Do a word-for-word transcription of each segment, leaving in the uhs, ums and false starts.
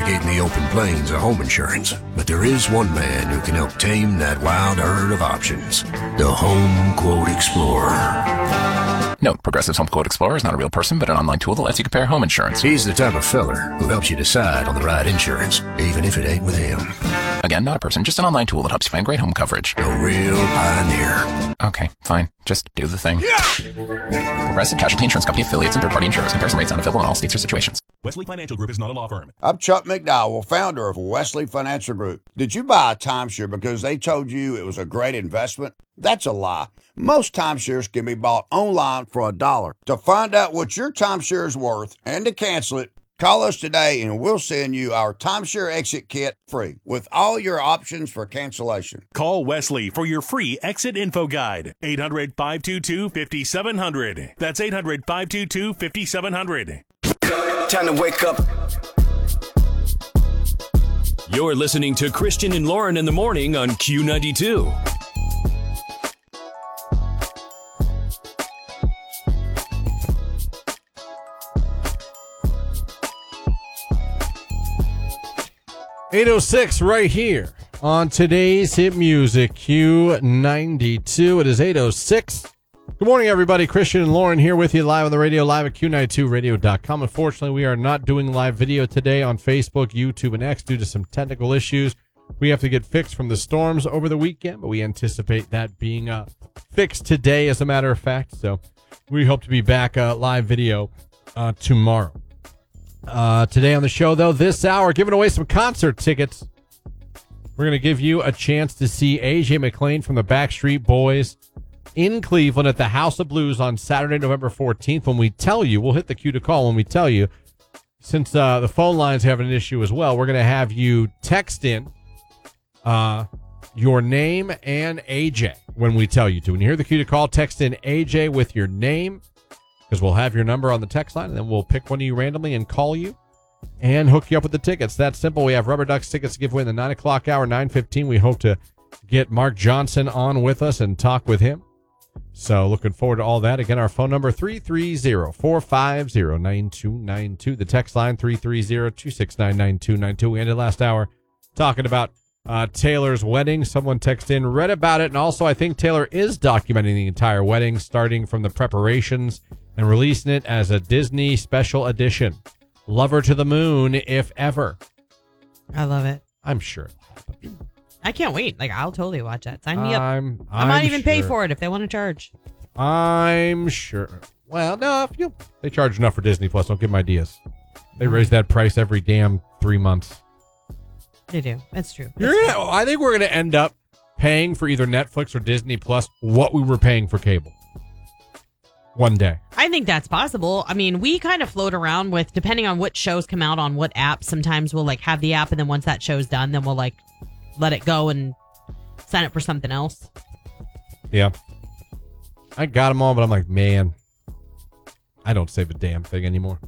navigate in the open plains of home insurance, but there is one man who can help tame that wild herd of options. The Home Quote Explorer. Note, Progressive's Home Quote Explorer is not a real person, but an online tool that lets you compare home insurance. He's the type of feller who helps you decide on the right insurance, even if it ain't with him. Again, not a person, just an online tool that helps you find great home coverage. A real pioneer. Okay, fine. Just do the thing. Yeah! Progressive Casualty Insurance Company affiliates and third-party insurers. Comparison rates not available in all states or situations. Wesley Financial Group is not a law firm. I'm Chuck McDowell, founder of Wesley Financial Group. Did you buy a timeshare because they told you it was a great investment? That's a lie. Most timeshares can be bought online for a dollar. To find out what your timeshare is worth and to cancel it, call us today and we'll send you our timeshare exit kit free with all your options for cancellation. Call Wesley for your free exit info guide. eight hundred, five two two, five seven zero zero. That's eight hundred, five two two, five seven zero zero. Time to wake up. You're listening to Christian and Lauren in the morning on Q ninety-two. eight oh six right here on today's hit music, Q ninety-two. It is eight oh six. Good morning, everybody. Christian and Lauren here with you live on the radio, live at Q ninety-two radio dot com. Unfortunately, we are not doing live video today on Facebook, YouTube, and X due to some technical issues we have to get fixed from the storms over the weekend, but we anticipate that being uh, fixed today, as a matter of fact. So we hope to be back uh, live video uh, tomorrow. Uh, today on the show, though, this hour, giving away some concert tickets. We're going to give you a chance to see A J McLean from the Backstreet Boys in Cleveland at the House of Blues on Saturday, November fourteenth. When we tell you, we'll hit the cue to call when we tell you. Since uh, the phone lines have an issue as well, we're going to have you text in uh, your name and A J when we tell you to. When you hear the cue to call, text in A J with your name, because we'll have your number on the text line, and then we'll pick one of you randomly and call you and hook you up with the tickets. That's simple. We have Rubber Ducks tickets to give away in the nine o'clock hour, nine fifteen. We hope to get Mark Johnson on with us and talk with him. So looking forward to all that. Again, our phone number, three three zero, four five zero, nine two nine two. The text line, three three zero, two six nine, nine two nine two. We ended last hour talking about uh, Taylor's wedding. Someone texted in, read about it, and also I think Taylor is documenting the entire wedding, starting from the preparations and releasing it as a Disney special edition. Lover to the moon, if ever. I love it. I'm sure. I can't wait. Like, I'll totally watch that. Sign me up. I'm, I I'm might even sure. pay for it if they want to charge. I'm sure. Well, no, if you they charge enough for Disney Plus. Don't give them ideas. They raise that price every damn three months. They do. That's true. You're gonna, I think we're going to end up paying for either Netflix or Disney Plus what we were paying for cable. One day. I think that's possible. I mean, we kind of float around with, depending on what shows come out on what app, sometimes we'll like have the app, and then once that show's done, then we'll like let it go and sign up for something else. Yeah. I got them all, but I'm like, man, I don't save a damn thing anymore.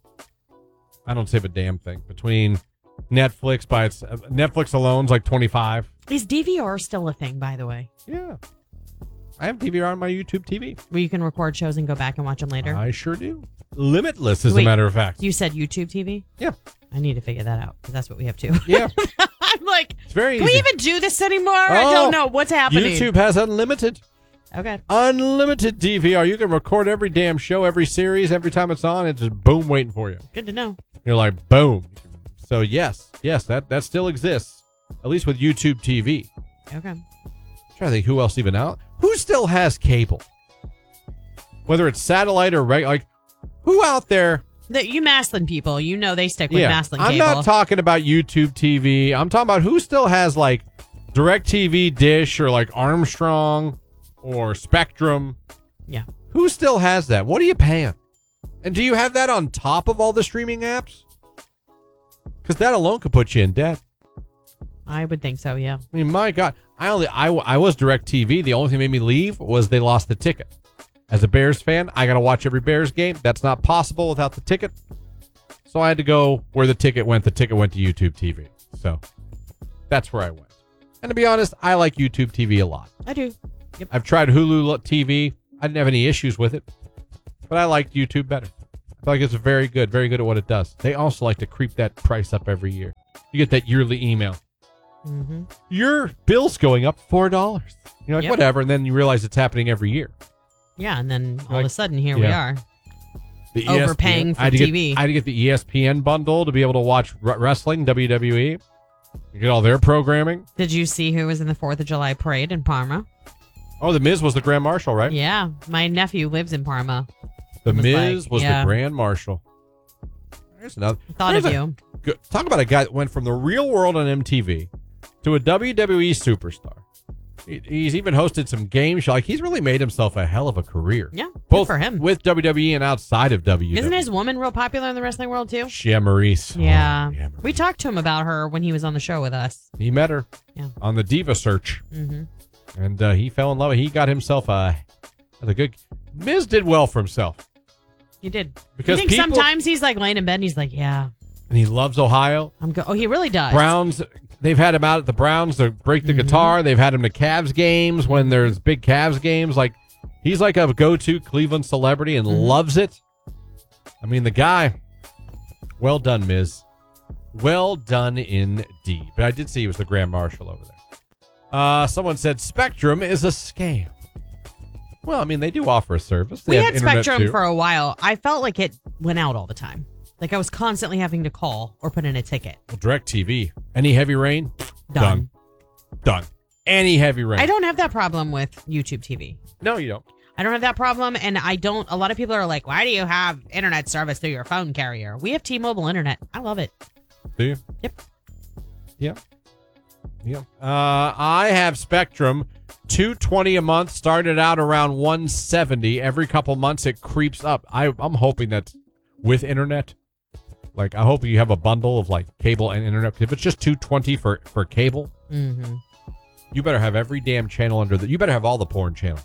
I don't save a damn thing. Between Netflix, by its uh, Netflix alone's like twenty-five. Is D V R still a thing, by the way? Yeah. I have D V R on my YouTube T V. Where you can record shows and go back and watch them later? I sure do. Limitless, as Wait, a matter of fact. You said YouTube T V? Yeah. I need to figure that out, because that's what we have too. Yeah. I'm like, it's very can easy. we even do this anymore? Oh, I don't know. What's happening? YouTube has unlimited. Okay. Unlimited D V R. You can record every damn show, every series, every time it's on. It's just boom, waiting for you. Good to know. You're like, boom. So, yes, yes, that, that still exists, at least with YouTube T V. Okay. I'm trying to think who else even out. Who still has cable? Whether it's satellite or regular, like, who out there? The, you Maslin people, you know they stick with Yeah, Maslin I'm cable. not talking about YouTube T V. I'm talking about who still has, like, DirecTV Dish or, like, Armstrong or Spectrum. Yeah. Who still has that? What are you paying? And do you have that on top of all the streaming apps? Because that alone could put you in debt. I would think so, yeah. I mean, my God. I only I, I was DirecTV. The only thing that made me leave was they lost the ticket. As a Bears fan, I got to watch every Bears game. That's not possible without the ticket. So I had to go where the ticket went. The ticket went to YouTube T V. So that's where I went. And to be honest, I like YouTube T V a lot. I do. Yep. I've tried Hulu T V. I didn't have any issues with it. But I liked YouTube better. I feel like it's very good, very good at what it does. They also like to creep that price up every year. You get that yearly email. Mm-hmm. Your bill's going up four dollars. You're like, Yep. whatever, and then you realize it's happening every year. Yeah, and then all Like- of a sudden, here we yeah. are. The Overpaying E S P N for I had to T get- V. I had to get the E S P N bundle to be able to watch r- wrestling, W W E. You get all their programming. Did you see who was in the fourth of July parade in Parma? Oh, The Miz was the Grand Marshal, right? Yeah, my nephew lives in Parma. The was Miz like- was yeah. the Grand Marshal. There's another. Thought there's of a- you. Good. Talk about a guy that went from the real world on M T V to a W W E superstar. He- He's even hosted some game shows. Like, he's really made himself a hell of a career. Yeah, good Both for him. with W W E and outside of W W E. Isn't his woman real popular in the wrestling world too? Shia Maurice. Yeah. Oh, yeah, We talked to him about her when he was on the show with us. He met her Yeah. on the Diva search. Mm-hmm. And uh, he fell in love. He got himself a, a good. Miz did well for himself. He did. Because you think people- sometimes he's like laying in bed and he's like, yeah, And he loves Ohio. I'm go. Oh, he really does. Browns, they've had him out at the Browns to break the Mm-hmm. guitar. They've had him to Cavs games when there's big Cavs games. Like, he's like a go-to Cleveland celebrity and Mm-hmm. loves it. I mean, the guy, well done, Miz. Well done indeed. But I did see he was the Grand Marshal over there. Uh, someone said Spectrum is a scam. Well, I mean, they do offer a service. They We have had internet, Spectrum too. for a while. I felt like it went out all the time. Like I was constantly having to call or put in a ticket. Well, DirecTV. Any heavy rain? Done. Done. Any heavy rain? I don't have that problem with YouTube T V. No, you don't. I don't have that problem, and I don't. A lot of people are like, "Why do you have internet service through your phone carrier?" We have T-Mobile internet. I love it. Do you? Yep. Yep. Yep. Uh, I have Spectrum, two twenty a month. Started out around one seventy. Every couple months, it creeps up. I, I'm hoping that's with internet. Like, I hope you have a bundle of like cable and internet. If it's just two twenty for for cable, Mm-hmm. you better have every damn channel under the. You better have all the porn channels.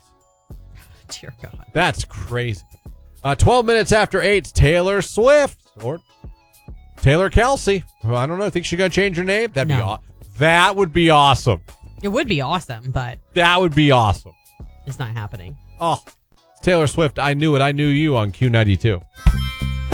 Dear God. That's crazy. Uh, twelve minutes after eight, Taylor Swift or Taylor Kelsey. Well, I don't know. I think she's gonna change her name. That'd be No. aw- that would be awesome. It would be awesome, but That would be awesome. it's not happening. Oh, Taylor Swift. I knew it. I knew you on Q ninety-two.